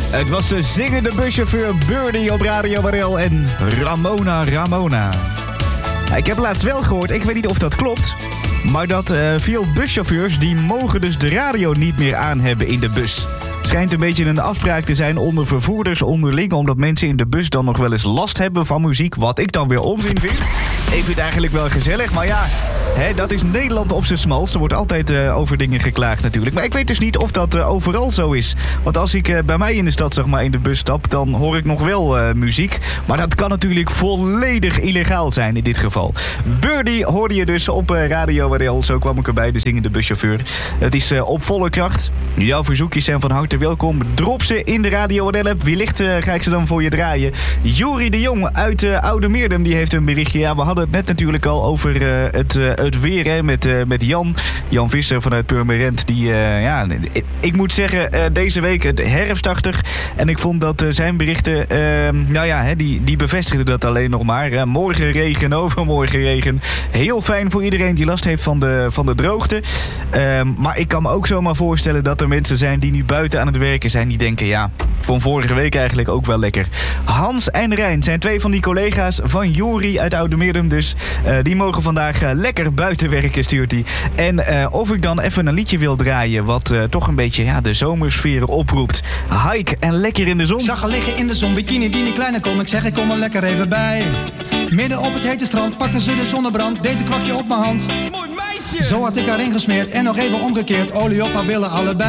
Het was de zingende buschauffeur Birdie op Radio Warel en Ramona. Ik heb laatst wel gehoord, ik weet niet of dat klopt, maar dat veel buschauffeurs die mogen dus de radio niet meer aan hebben in de bus. Schijnt een beetje een afspraak te zijn onder vervoerders onderling, omdat mensen in de bus dan nog wel eens last hebben van muziek, wat ik dan weer onzin vind. Ik vind het eigenlijk wel gezellig, maar ja, dat is Nederland op zijn smalst. Er wordt altijd over dingen geklaagd natuurlijk. Maar ik weet dus niet of dat overal zo is. Want als ik bij mij in de stad, zeg maar, in de bus stap, dan hoor ik nog wel muziek. Maar dat kan natuurlijk volledig illegaal zijn in dit geval. Birdie hoorde je dus op Radio Warel. Zo kwam ik erbij, de zingende buschauffeur. Het is op volle kracht. Jouw verzoekjes zijn van harte welkom. Drop ze in de Radio Warel app. Wellicht ga ik ze dan voor je draaien. Juri de Jong uit Oude Meerdum, die heeft een berichtje. Ja, we hadden het net natuurlijk al over het weer, hè, met Jan Visser vanuit Purmerend. Die, ik moet zeggen, deze week het herfstachtig. En ik vond dat zijn berichten, die bevestigden dat alleen nog maar. Morgen regen, overmorgen regen. Heel fijn voor iedereen die last heeft van de droogte. Maar ik kan me ook zomaar voorstellen dat er mensen zijn die nu buiten aan het werken zijn. Die denken, ja, van vorige week eigenlijk ook wel lekker. Hans en Rijn zijn twee van die collega's van Juri uit Oude Meerdum. Dus die mogen vandaag lekker buiten werken, stuurt hij. En of ik dan even een liedje wil draaien wat toch een beetje de zomersfeer oproept. Hike en lekker in de zon. Ik zag haar liggen in de zon, bikini die niet kleiner kon. Ik zeg, ik kom er lekker even bij. Midden op het hete strand pakte ze de zonnebrand. Deed een kwakje op mijn hand. Mooi meisje! Zo had ik haar ingesmeerd en nog even omgekeerd. Olie op haar billen allebei.